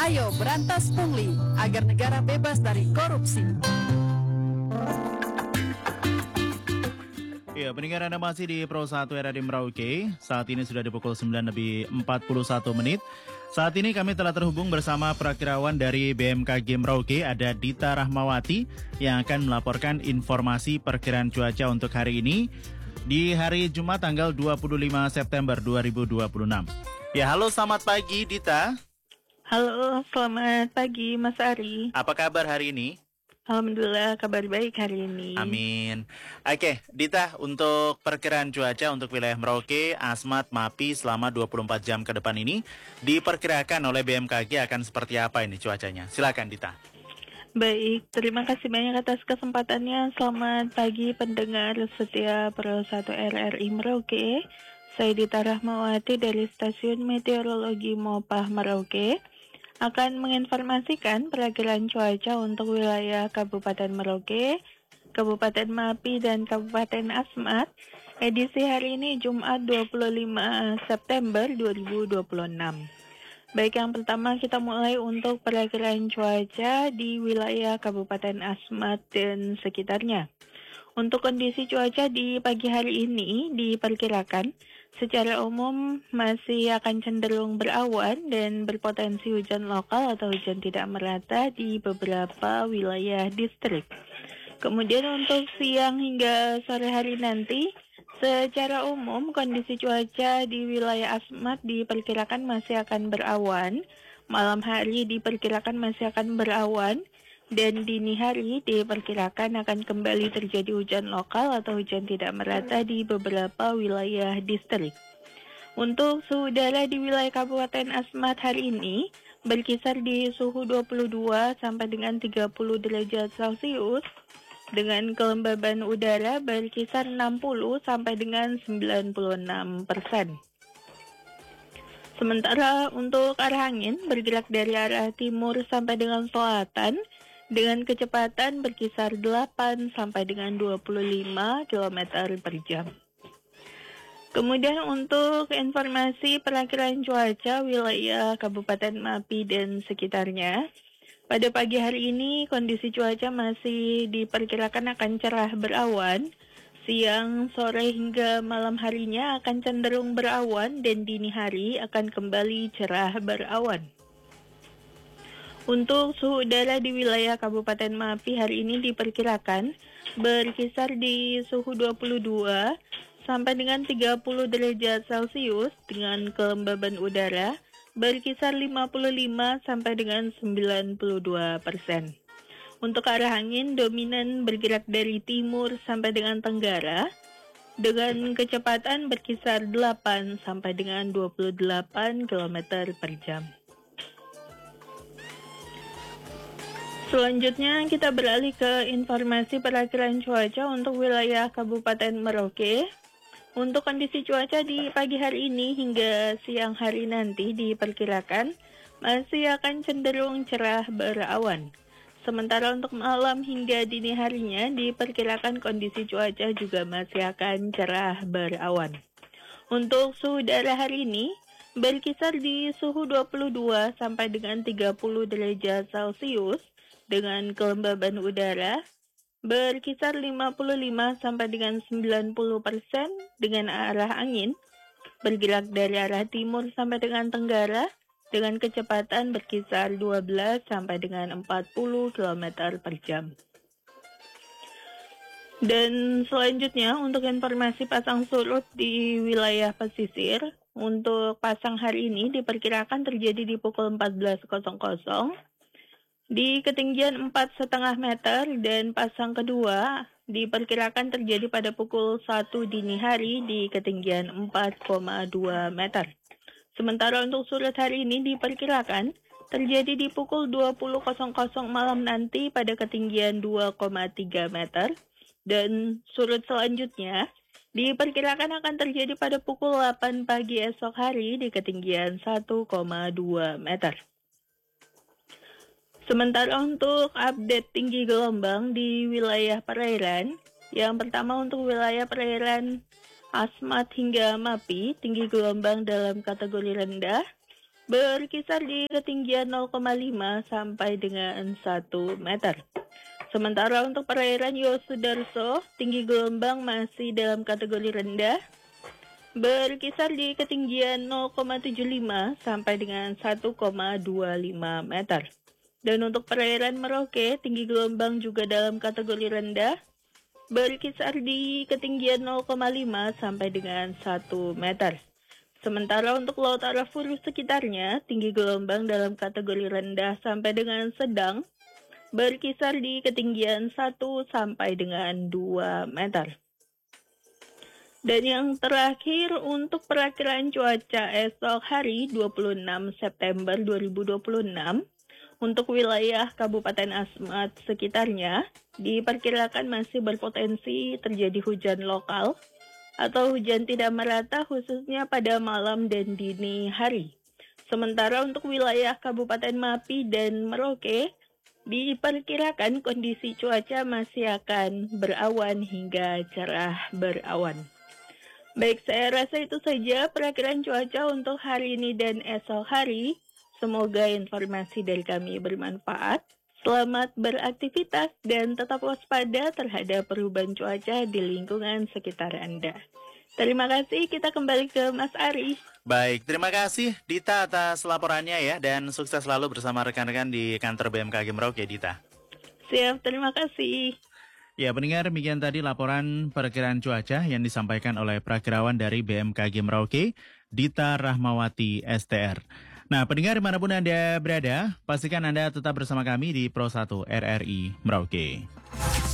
Ayo berantas pungli agar negara bebas dari korupsi. Ya, pendengar Anda masih di Pro 1 RRI Merauke. Saat ini sudah di pukul 9:41 menit. Saat ini kami telah terhubung bersama Prakirawan dari BMKG Merauke, ada Dita Rahmawati, yang akan melaporkan informasi perkiraan cuaca untuk hari ini, di hari Jumat tanggal 25 September 2026. Ya, halo, selamat pagi Dita. Halo, selamat pagi Mas Ari. Apa kabar hari ini? Alhamdulillah kabar baik hari ini. Amin. Oke, Dita, untuk perkiraan cuaca untuk wilayah Merauke, Asmat, Mapi selama 24 jam ke depan ini diperkirakan oleh BMKG akan seperti apa ini cuacanya? Silakan Dita. Baik, terima kasih banyak atas kesempatannya. Selamat pagi pendengar setia Pro 1 RRI Merauke. Saya Dita Rahmawati dari Stasiun Meteorologi Mopah Merauke akan menginformasikan perakiraan cuaca untuk wilayah Kabupaten Merauke, Kabupaten Mapi, dan Kabupaten Asmat edisi hari ini Jumat 25 September 2026. Baik, yang pertama kita mulai untuk perakiraan cuaca di wilayah Kabupaten Asmat dan sekitarnya. Untuk kondisi cuaca di pagi hari ini diperkirakan secara umum masih akan cenderung berawan dan berpotensi hujan lokal atau hujan tidak merata di beberapa wilayah distrik. Kemudian untuk siang hingga sore hari nanti, secara umum kondisi cuaca di wilayah Asmat diperkirakan masih akan berawan, malam hari diperkirakan masih akan berawan, dan dini hari diperkirakan akan kembali terjadi hujan lokal atau hujan tidak merata di beberapa wilayah distrik. Untuk suhu udara di wilayah Kabupaten Asmat hari ini berkisar di suhu 22 sampai dengan 30 derajat Celcius, dengan kelembaban udara berkisar 60 sampai dengan 96%. Sementara untuk arah angin bergerak dari arah timur sampai dengan selatan dengan kecepatan berkisar 8 sampai dengan 25 km per jam. Kemudian untuk informasi perakiraan cuaca wilayah Kabupaten Mapi dan sekitarnya, pada pagi hari ini kondisi cuaca masih diperkirakan akan cerah berawan, siang, sore hingga malam harinya akan cenderung berawan dan dini hari akan kembali cerah berawan. Untuk suhu udara di wilayah Kabupaten Mapi hari ini diperkirakan berkisar di suhu 22 sampai dengan 30 derajat Celcius dengan kelembaban udara berkisar 55 sampai dengan 92%. Untuk arah angin dominan bergerak dari timur sampai dengan tenggara dengan kecepatan berkisar 8 sampai dengan 28 km per jam. Selanjutnya kita beralih ke informasi perakiraan cuaca untuk wilayah Kabupaten Merauke. Untuk kondisi cuaca di pagi hari ini hingga siang hari nanti diperkirakan masih akan cenderung cerah berawan. Sementara untuk malam hingga dini harinya diperkirakan kondisi cuaca juga masih akan cerah berawan. Untuk suhu udara hari ini berkisar di suhu 22 sampai dengan 30 derajat Celcius dengan kelembaban udara berkisar 55 sampai dengan 90% dengan arah angin bergerak dari arah timur sampai dengan tenggara dengan kecepatan berkisar 12 sampai dengan 40 km per jam. Dan selanjutnya untuk informasi pasang surut di wilayah pesisir, untuk pasang hari ini diperkirakan terjadi di pukul 14.00 di ketinggian 4,5 meter dan pasang kedua diperkirakan terjadi pada pukul 1 dini hari di ketinggian 4,2 meter. Sementara untuk surut hari ini diperkirakan terjadi di pukul 20.00 malam nanti pada ketinggian 2,3 meter dan surut selanjutnya diperkirakan akan terjadi pada pukul 8 pagi esok hari di ketinggian 1,2 meter. Sementara untuk update tinggi gelombang di wilayah perairan, yang pertama untuk wilayah perairan Asmat hingga Mapi, tinggi gelombang dalam kategori rendah berkisar di ketinggian 0,5 sampai dengan 1 meter. Sementara untuk perairan Yosudarso, tinggi gelombang masih dalam kategori rendah, berkisar di ketinggian 0,75 sampai dengan 1,25 meter. Dan untuk perairan Merauke, tinggi gelombang juga dalam kategori rendah, berkisar di ketinggian 0,5 sampai dengan 1 meter. Sementara untuk Laut Arafuru sekitarnya, tinggi gelombang dalam kategori rendah sampai dengan sedang, berkisar di ketinggian 1 sampai dengan 2 meter. Dan yang terakhir untuk perakiraan cuaca esok hari 26 September 2026, untuk wilayah Kabupaten Asmat sekitarnya, diperkirakan masih berpotensi terjadi hujan lokal atau hujan tidak merata khususnya pada malam dan dini hari. Sementara untuk wilayah Kabupaten Mapi dan Merauke, diperkirakan kondisi cuaca masih akan berawan hingga cerah berawan. Baik, saya rasa itu saja perakiraan cuaca untuk hari ini dan esok hari. Semoga informasi dari kami bermanfaat. Selamat beraktivitas dan tetap waspada terhadap perubahan cuaca di lingkungan sekitar Anda. Terima kasih, kita kembali ke Mas Ari. Baik, terima kasih Dita atas laporannya ya, dan sukses selalu bersama rekan-rekan di kantor BMKG Merauke, Dita. Siap, terima kasih. Ya, pendengar, demikian tadi laporan perkiraan cuaca yang disampaikan oleh prakirawan dari BMKG Merauke, Dita Rahmawati STR. Nah, pendengar dimanapun Anda berada, pastikan Anda tetap bersama kami di Pro 1 RRI Merauke.